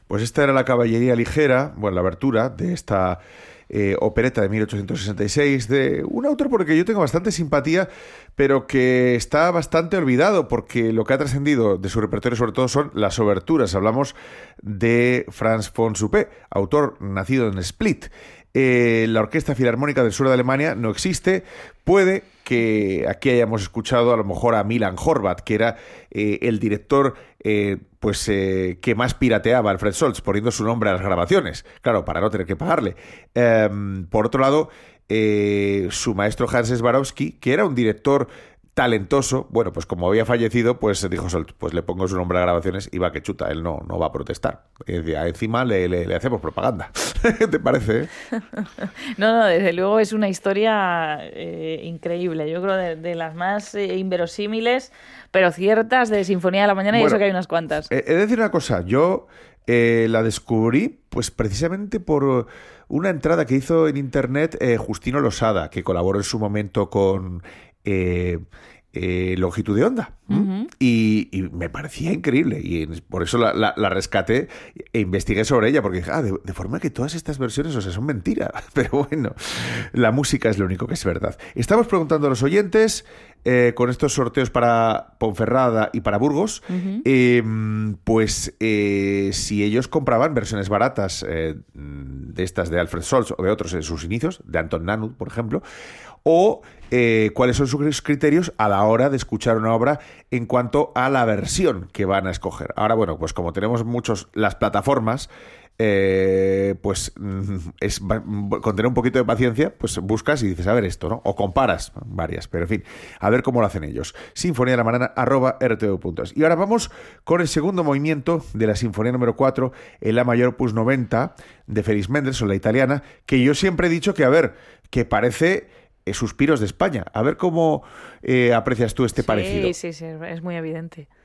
Pues esta era la caballería ligera, bueno, la abertura de esta opereta de 1866 de un autor por el que yo tengo bastante simpatía, pero que está bastante olvidado porque lo que ha trascendido de su repertorio sobre todo son las oberturas. Hablamos de Franz von Suppé, autor nacido en Split. La Orquesta Filarmónica del Sur de Alemania no existe. Puede que aquí hayamos escuchado a lo mejor a Milan Horváth, que era el director que más pirateaba a Alfred Solz, poniendo su nombre a las grabaciones, claro, para no tener que pagarle. Por otro lado, su maestro Hans Swarovski, que era un director talentoso, bueno, pues como había fallecido, pues dijo Solz, pues le pongo su nombre a grabaciones y va que chuta, él no va a protestar. Encima le hacemos propaganda. ¿Qué te parece? No, desde luego es una historia increíble. Yo creo de las más inverosímiles, pero ciertas de Sinfonía de la Mañana, y eso que hay unas cuantas. He de decir una cosa, yo la descubrí pues precisamente por una entrada que hizo en internet Justino Losada, que colaboró en su momento con Longitud de Onda. Uh-huh. Y me parecía increíble y por eso la rescaté e investigué sobre ella porque dije, de forma que todas estas versiones, o sea, son mentira. Pero bueno, la música es lo único que es verdad. Estamos preguntando a los oyentes con estos sorteos para Ponferrada y para Burgos, uh-huh. Si ellos compraban versiones baratas de estas de Alfred Solz o de otros en sus inicios, de Anton Nanud, por ejemplo, o cuáles son sus criterios a la hora de escuchar una obra en cuanto a la versión que van a escoger. Ahora, bueno, pues como tenemos muchos las plataformas, con tener un poquito de paciencia, pues buscas y dices, a ver esto, ¿no? O comparas varias, pero en fin, a ver cómo lo hacen ellos. Sinfonía de la Mañana @rtv.es. Y ahora vamos con el segundo movimiento de la Sinfonía número 4, en la mayor opus 90 de Félix Mendelssohn, la italiana, que yo siempre he dicho que parece Suspiros de España. A ver cómo aprecias tú este parecido. Sí, es muy evidente.